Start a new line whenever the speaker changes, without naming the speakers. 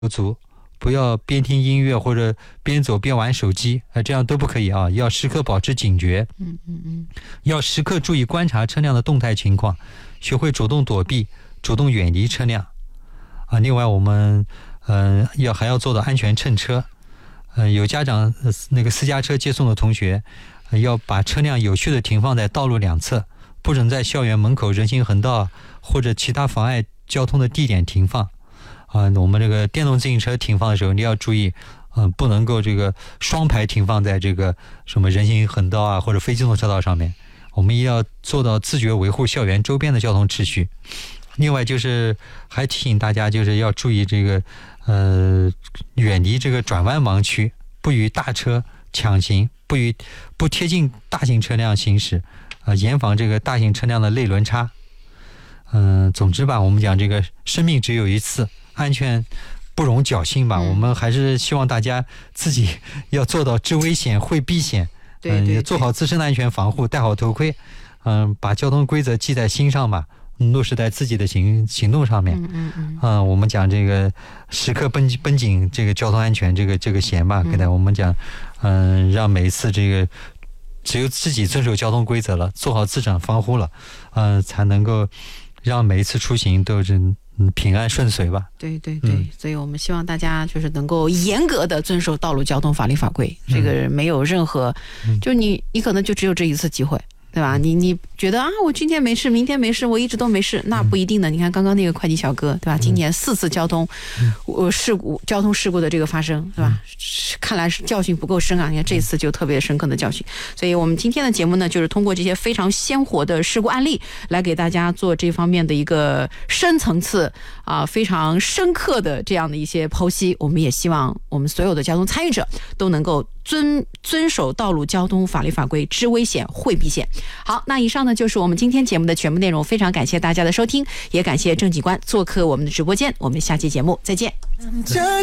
足，不要边听音乐或者边走边玩手机，这样都不可以啊！要时刻保持警觉，要时刻注意观察车辆的动态情况，学会主动躲避、主动远离车辆啊。另外，我们还要做到安全乘车。有家长那个私家车接送的同学，要把车辆有序的停放在道路两侧，不准在校园门口、人行横道或者其他妨碍交通的地点停放。我们这个电动自行车停放的时候，你要注意，不能够这个双排停放在这个什么人行横道啊或者非机动车道上面。我们也要做到自觉维护校园周边的交通秩序。另外就是还提醒大家，就是要注意这个远离这个转弯盲区，不与大车抢行，不贴近大型车辆行驶，严防这个大型车辆的内轮差。总之吧，我们讲这个生命只有一次，安全不容侥幸吧。我们还是希望大家自己要做到知危险会避险，做好自身的安全防护，戴好头盔，把交通规则记在心上吧，落实在自己的行动上面。我们讲这个时刻绷紧这个交通安全这个弦吧，给大家我们讲，让每一次这个只有自己遵守交通规则了，做好自掌防护了，才能够让每一次出行都是平安顺遂吧。
对，所以我们希望大家就是能够严格的遵守道路交通法律法规，这个没有任何，就你可能就只有这一次机会。对吧？你觉得我今天没事，明天没事，我一直都没事，那不一定的。你看刚刚那个快递小哥，对吧？今年4次交通事故的这个发生，对吧？看来是教训不够深啊。你看这次就特别深刻的教训。所以我们今天的节目呢，就是通过这些非常鲜活的事故案例，来给大家做这方面的一个深层次非常深刻的这样的一些剖析。我们也希望我们所有的交通参与者都能够遵守道路交通法律法规，知危险会避险。好，那以上呢就是我们今天节目的全部内容，非常感谢大家的收听，也感谢郑警官做客我们的直播间，我们下期节目再见。